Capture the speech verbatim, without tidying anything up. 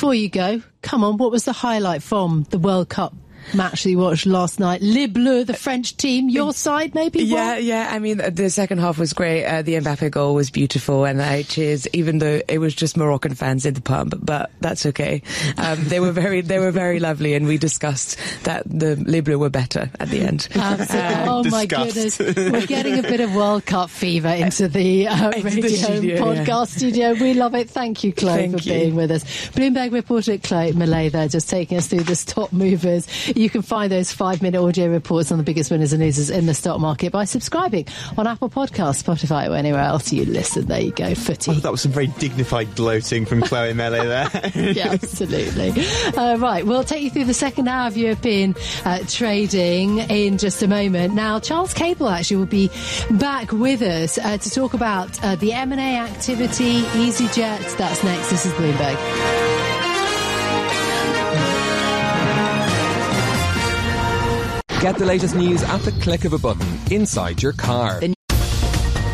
before you go, come on, what was the highlight from the World Cup match that you watched last night? Les Bleus, the French team, your side maybe? Yeah, what? yeah. I mean, the second half was great. Uh, the Mbappe goal was beautiful, and I cheers, even though it was just Moroccan fans in the pub, but that's okay. Um, they were very, they were very lovely, and we discussed that the Les Bleus were better at the end. Absolutely. Oh my goodness, we're getting a bit of World Cup fever into the uh, into radio the studio, podcast yeah. studio. We love it. Thank you, Chloe, Thank for you. being with us. Bloomberg reporter Chloe Millay there, just taking us through the stock movers. You can find those five-minute audio reports on the biggest winners and losers in the stock market by subscribing on Apple Podcasts, Spotify, or anywhere else you listen. There you go, footy. Oh, that was some very dignified gloating from Chloe Millay there. Yeah, absolutely. Uh, right, we'll take you through the second hour of European uh, trading in just a moment. Now, Charles Cable actually will be back with us uh, to talk about uh, the M and A activity, EasyJet. That's next. This is Bloomberg. Get the latest news at the click of a button inside your car.